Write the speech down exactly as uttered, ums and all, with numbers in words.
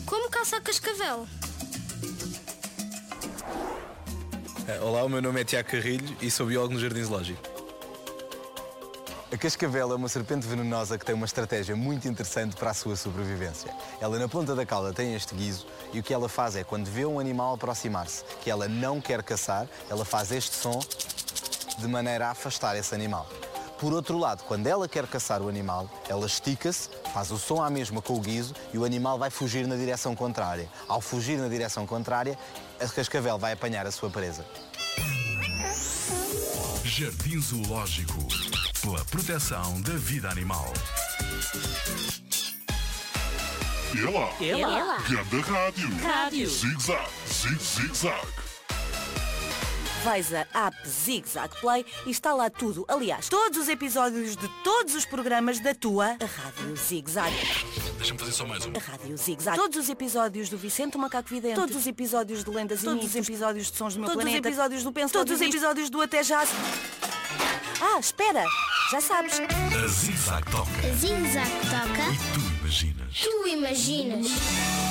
Como caça a cascavel? Olá, o meu nome é Tiago Carrilho e sou biólogo no Jardim Zoológico. A cascavel é uma serpente venenosa que tem uma estratégia muito interessante para a sua sobrevivência. Ela na ponta da cauda tem este guizo e o que ela faz é, quando vê um animal aproximar-se que ela não quer caçar, ela faz este som de maneira a afastar esse animal. Por outro lado, quando ela quer caçar o animal, ela estica-se, faz o som à mesma com o guizo e o animal vai fugir na direção contrária. Ao fugir na direção contrária, a cascavel vai apanhar a sua presa. Jardim Zoológico, pela proteção da vida animal. Ela, Ela. Ganda Rádio, Rádio. Zig-Zag, Zig-Zig-Zag. Vais a app Zig Zag Play e está lá tudo. Aliás, todos os episódios de todos os programas da tua Rádio Zig Zag. Deixa-me fazer só mais um. A Rádio Zig Zag. Todos os episódios do Vicente o Macaco Vidente. Todos os episódios de Lendas Todos e Mitos. os episódios de Sons do Meu Todos Planeta. os episódios do Penso. Todos os Logo Existo. episódios do Até Já. Ah, espera! Já sabes. A Zig Zag toca A Zig Zag toca. e tu imaginas. Tu imaginas.